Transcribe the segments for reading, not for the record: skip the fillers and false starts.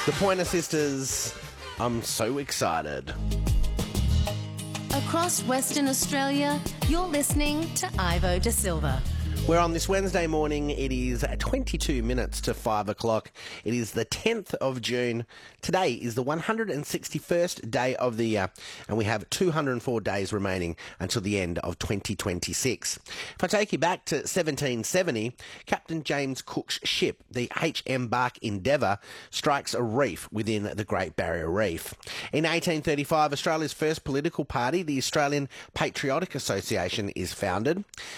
The Pointer Sisters, I'm so excited. Across Western Australia, you're listening to Ivo De Silva. We're on this Wednesday morning. It is 22 minutes to 5 o'clock. It is the 10th of June. Today is the 161st day of the year, and we have 204 days remaining until the end of 2026. If I take you back to 1770, Captain James Cook's ship, the H.M. Bark Endeavour, strikes a reef within the Great Barrier Reef. In 1835, Australia's first political party, the Australian Patriotic Association, is founded.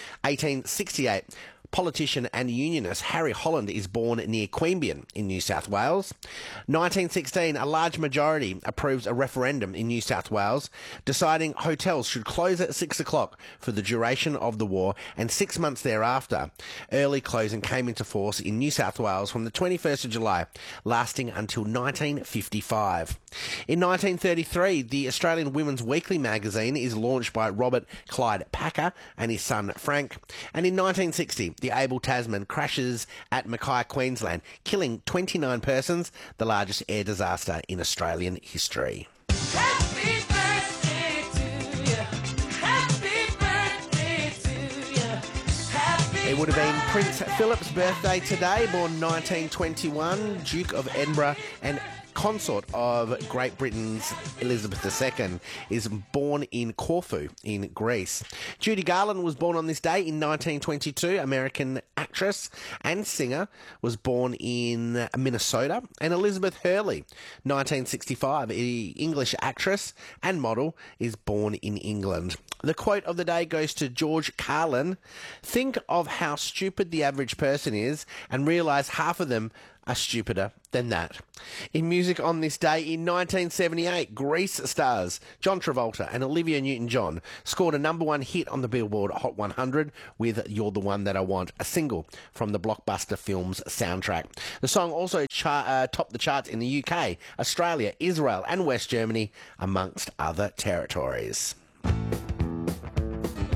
1868, politician and unionist Harry Holland is born near Queanbeyan in New South Wales. 1916, a large majority approves a referendum in New South Wales deciding hotels should close at 6 o'clock for the duration of the war, and 6 months thereafter, early closing came into force in New South Wales from the 21st of July, lasting until 1955. In 1933, the Australian Women's Weekly magazine is launched by Robert Clyde Packer and his son Frank, and in 1960, the Abel Tasman crashes at Mackay, Queensland, killing 29 persons, the largest air disaster in Australian history. Happy birthday to you. Happy birthday to you. It would have been Prince Philip's birthday today, born 1921, Duke of Edinburgh and consort of Great Britain's Elizabeth II, is born in Corfu in Greece. Judy Garland was born on this day in 1922, American actress and singer, was born in Minnesota. And Elizabeth Hurley, 1965, English actress and model, is born in England. The quote of the day goes to George Carlin: "Think of how stupid the average person is and realise half of them are stupider than that." In music on this day, in 1978, Grease stars John Travolta and Olivia Newton-John scored a #1 hit on the Billboard Hot 100 with You're the One That I Want, a single from the blockbuster film's soundtrack. The song also topped the charts in the UK, Australia, Israel and West Germany, amongst other territories.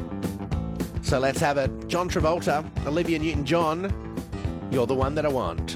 So let's have it. John Travolta, Olivia Newton-John, You're the One That I Want.